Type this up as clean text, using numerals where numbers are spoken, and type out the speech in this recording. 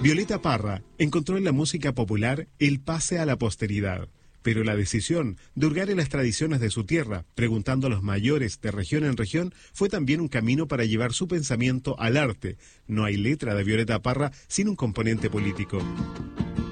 Violeta Parra encontró en la música popular el pase a la posteridad, pero la decisión de hurgar en las tradiciones de su tierra, preguntando a los mayores de región en región, fue también un camino para llevar su pensamiento al arte. No hay letra de Violeta Parra sin un componente político.